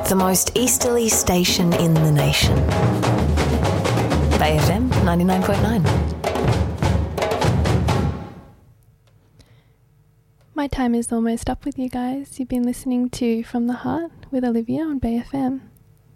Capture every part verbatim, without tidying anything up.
the most easterly station in the nation. Bay F M ninety-nine point nine. My time is almost up with you guys. You've been listening to From the Heart with Olivia on Bay F M.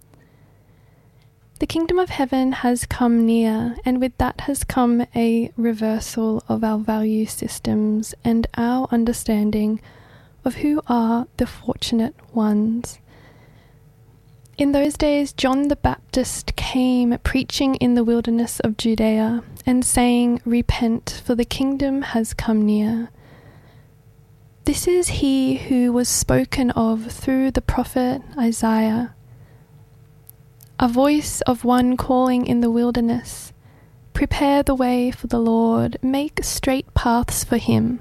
The kingdom of heaven has come near, and with that has come a reversal of our value systems and our understanding of who are the fortunate ones. In those days, John the Baptist came preaching in the wilderness of Judea and saying, "Repent, for the kingdom has come near." This is he who was spoken of through the prophet Isaiah. A voice of one calling in the wilderness, "Prepare the way for the Lord, make straight paths for him."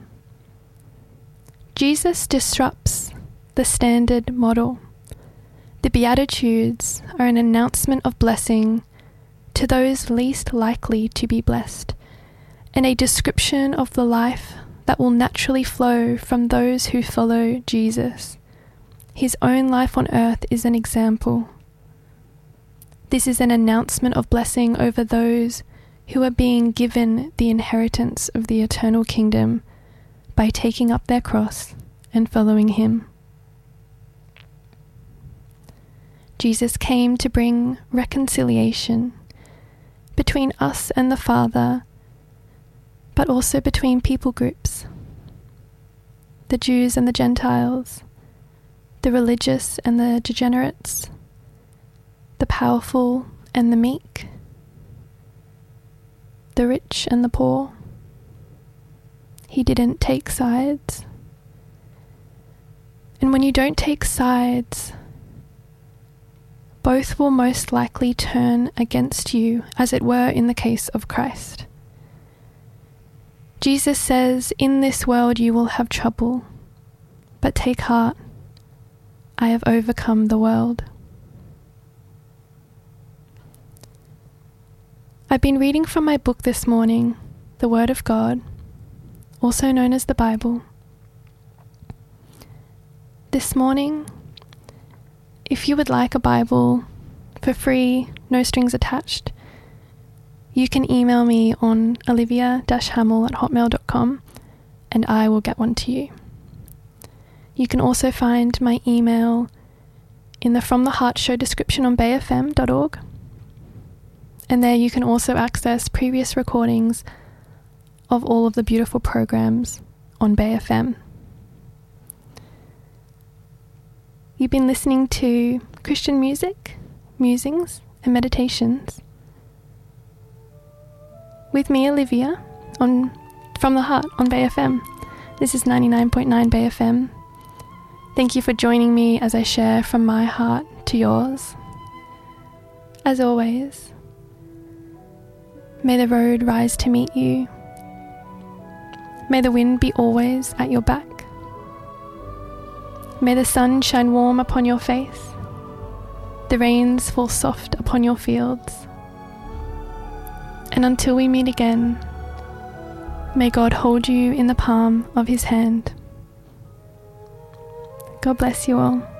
Jesus disrupts the standard model. The Beatitudes are an announcement of blessing to those least likely to be blessed, and a description of the life that will naturally flow from those who follow Jesus. His own life on earth is an example. This is an announcement of blessing over those who are being given the inheritance of the eternal kingdom by taking up their cross and following him. Jesus came to bring reconciliation between us and the Father, but also between people groups, the Jews and the Gentiles, the religious and the degenerates, the powerful and the meek, the rich and the poor. He didn't take sides. And when you don't take sides, both will most likely turn against you, as it were in the case of Christ. Jesus says, "In this world you will have trouble, but take heart, I have overcome the world." I've been reading from my book this morning, The Word of God, also known as the Bible. This morning, if you would like a Bible for free, no strings attached, you can email me on olivia dash hamill at hotmail dot com and I will get one to you. You can also find my email in the From the Heart show description on bay f m dot org, and there you can also access previous recordings of all of the beautiful programs on Bay F M. You've been listening to Christian music, musings, and meditations with me, Olivia, on From the Heart on Bay F M. This is ninety-nine point nine Bay F M. Thank you for joining me as I share from my heart to yours. As always, may the road rise to meet you. May the wind be always at your back. May the sun shine warm upon your face, the rains fall soft upon your fields. And until we meet again, may God hold you in the palm of his hand. God bless you all.